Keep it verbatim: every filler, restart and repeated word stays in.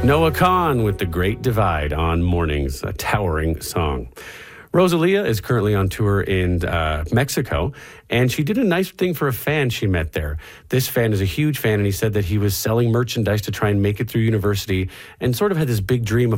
Noah Kahan with The Great Divide on Mornings, a towering song. Rosalia is currently on tour in uh, Mexico, and she did a nice thing for a fan she met there. This fan is a huge fan, and he said that he was selling merchandise to try and make it through university and sort of had this big dream of